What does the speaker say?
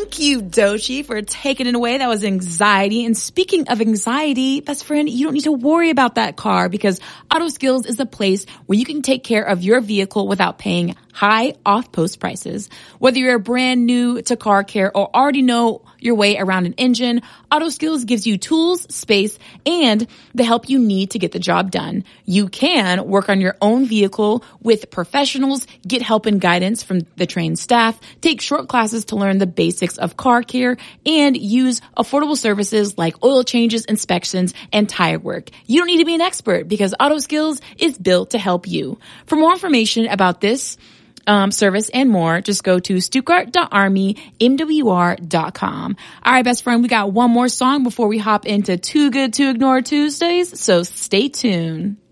Thank you, Dochi, for taking it away. That was anxiety. And speaking of anxiety, best friend, you don't need to worry about that car because Auto Skills is a place where you can take care of your vehicle without paying high off-post prices. Whether you're brand new to car care or already know your way around an engine, Auto Skills gives you tools, space, and the help you need to get the job done. You can work on your own vehicle with professionals, get help and guidance from the trained staff, take short classes to learn the basics of car care, and use affordable services like oil changes, inspections, and tire work. You don't need to be an expert because Auto Skills is built to help you. For more information about this service and more, just go to stuttgart.armymwr.com. All right, best friend, we got one more song before we hop into Too Good to Ignore Tuesdays, so stay tuned.